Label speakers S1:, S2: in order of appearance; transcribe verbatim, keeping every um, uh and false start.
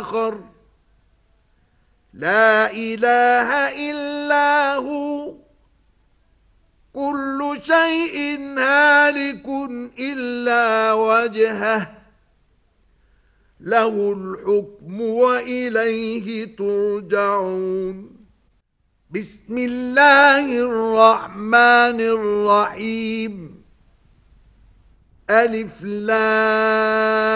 S1: آخر لا إله إلا هو كل شيء هالك إلا وجهه له الحكم وإليه ترجعون. بسم الله الرحمن الرحيم. ألف لام